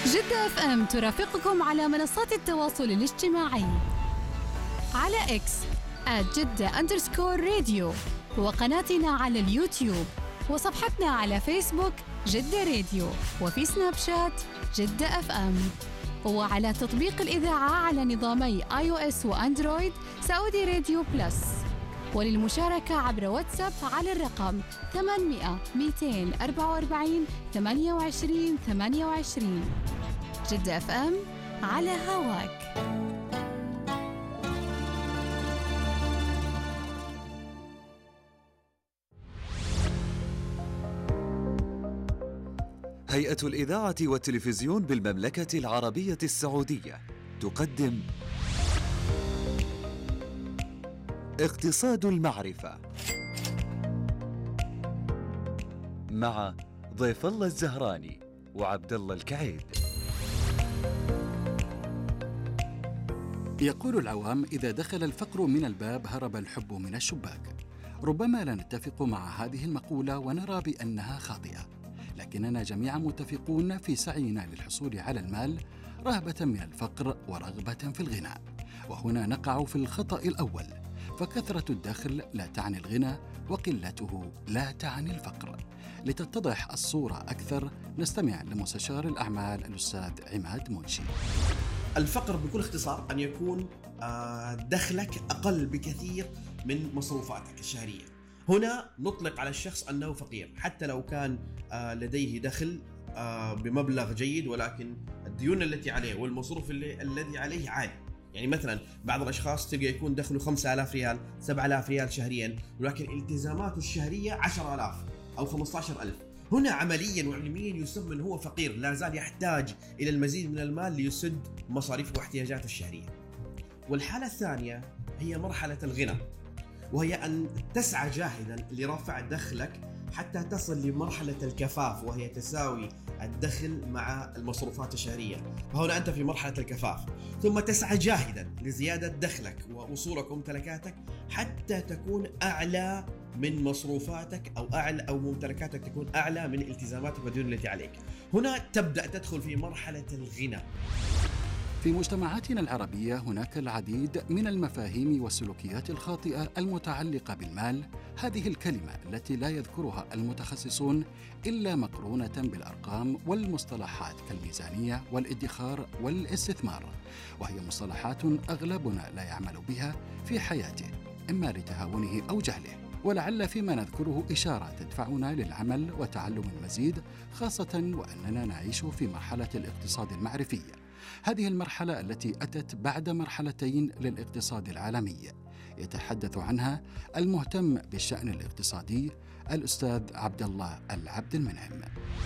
جدة اف ام ترافقكم على منصات التواصل الاجتماعي على اكس @جدة_راديو، وقناتنا على اليوتيوب، وصفحتنا على فيسبوك جدة راديو، وفي سناب شات جدة اف ام، وعلى تطبيق الإذاعة على نظامي iOS وأندرويد سعودي راديو بلس. وللمشاركة عبر واتساب على الرقم 800 244 28 28. جدة اف ام على هواك. هيئة الإذاعة والتلفزيون بالمملكة العربية السعودية تقدم اقتصاد المعرفة مع ضيف الله الزهراني وعبد الله الكعيد. يقول العوام: إذا دخل الفقر من الباب هرب الحب من الشباك. ربما لا نتفق مع هذه المقولة ونرى بأنها خاطئة، لكننا جميعا متفقون في سعينا للحصول على المال رهبة من الفقر ورغبة في الغنى. وهنا نقع في الخطأ الأول، فكثرة الدخل لا تعني الغنى، وقلته لا تعني الفقر. لتتضح الصورة أكثر نستمع لمستشار الأعمال الأستاذ عماد منشي. الفقر بكل اختصار أن يكون دخلك أقل بكثير من مصروفاتك الشهرية. هنا نطلق على الشخص أنه فقير حتى لو كان لديه دخل بمبلغ جيد، ولكن الديون التي عليه والمصروف الذي عليه عالي. يعني مثلا بعض الأشخاص تلقى يكون دخله 5000 ريال 7000 ريال شهريا، ولكن التزاماته الشهرية 10000 أو 15000. هنا عمليا وعلميا يسمى أنه هو فقير، لا زال يحتاج إلى المزيد من المال ليسد مصاريفه واحتياجاته الشهرية. والحالة الثانية هي مرحلة الغنى، وهي أن تسعى جاهدا لرفع دخلك حتى تصل لمرحلة الكفاف، وهي تساوي الدخل مع المصروفات الشهرية. فهنا أنت في مرحلة الكفاف، ثم تسعى جاهدا لزيادة دخلك ووصولك وممتلكاتك حتى تكون أعلى من مصروفاتك أو ممتلكاتك تكون أعلى من التزاماتك والديون التي عليك. هنا تبدأ تدخل في مرحلة الغنى. في مجتمعاتنا العربية هناك العديد من المفاهيم والسلوكيات الخاطئة المتعلقة بالمال. هذه الكلمة التي لا يذكرها المتخصصون إلا مقرونة بالأرقام والمصطلحات كالميزانية والادخار والاستثمار، وهي مصطلحات أغلبنا لا يعمل بها في حياته، إما لتهاونه أو جهله. ولعل فيما نذكره إشارة تدفعنا للعمل وتعلم المزيد، خاصة وأننا نعيش في مرحلة الاقتصاد المعرفي. هذه المرحلة التي أتت بعد مرحلتين للاقتصاد العالمي يتحدث عنها المهتم بالشأن الاقتصادي الأستاذ عبد الله العبد المنعم.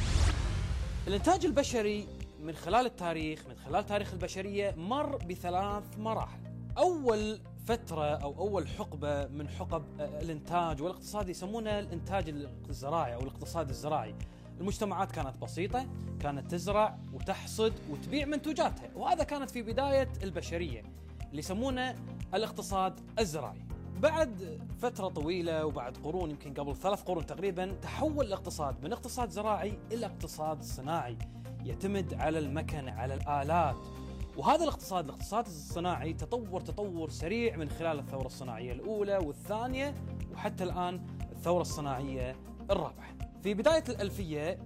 الإنتاج البشري من خلال التاريخ، من خلال تاريخ البشرية، مر بثلاث مراحل. أول فترة أو أول حقبة من حقب الإنتاج والاقتصاد يسمونها الإنتاج الزراعي أو الاقتصاد الزراعي. المجتمعات كانت بسيطة، كانت تزرع وتحصد وتبيع منتوجاتها، وهذا كانت في بداية البشرية اللي يسمونه الاقتصاد الزراعي. بعد فترة طويلة وبعد قرون، يمكن قبل 3 قرون تقريبا، تحول الاقتصاد من اقتصاد زراعي إلى اقتصاد صناعي يعتمد على المكن، على الآلات. وهذا الاقتصاد الصناعي تطور سريع من خلال الثورة الصناعية الأولى والثانية، وحتى الآن الثورة الصناعية الرابعة. في بداية الألفية